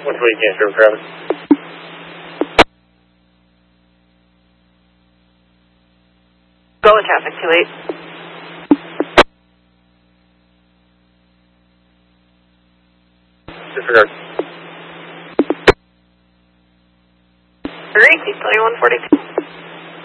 Cancer, Travis. Go with traffic 28. Disregard. Agreed, 2142.